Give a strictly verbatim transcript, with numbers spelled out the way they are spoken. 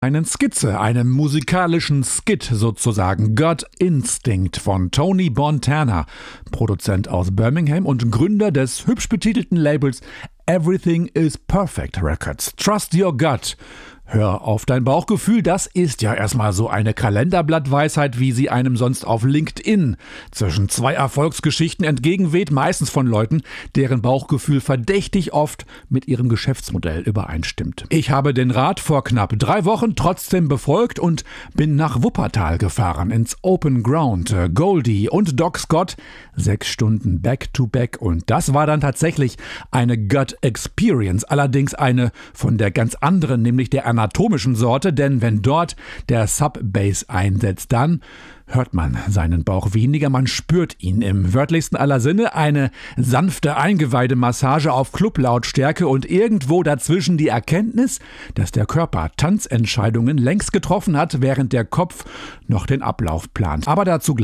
Einen Skizze, einem musikalischen Skit sozusagen, Gut Instinct von Tony Montana, Produzent aus Birmingham und Gründer des hübsch betitelten Labels Everything is Perfect Records. Trust your gut. Hör auf dein Bauchgefühl, das ist ja erstmal so eine Kalenderblattweisheit, wie sie einem sonst auf LinkedIn zwischen zwei Erfolgsgeschichten entgegenweht, meistens von Leuten, deren Bauchgefühl verdächtig oft mit ihrem Geschäftsmodell übereinstimmt. Ich habe den Rat vor knapp drei Wochen trotzdem befolgt und bin nach Wuppertal gefahren, ins Open Ground, Goldie und Doc Scott, sechs Stunden Back-to-Back und das war dann tatsächlich eine Gut Experience, allerdings eine von der ganz anderen, nämlich der anatomischen Sorte, denn wenn dort der Sub-Bass einsetzt, dann hört man seinen Bauch weniger, man spürt ihn im wörtlichsten aller Sinne, eine sanfte Eingeweidemassage auf Clublautstärke und irgendwo dazwischen die Erkenntnis, dass der Körper Tanzentscheidungen längst getroffen hat, während der Kopf noch den Ablauf plant. Aber dazu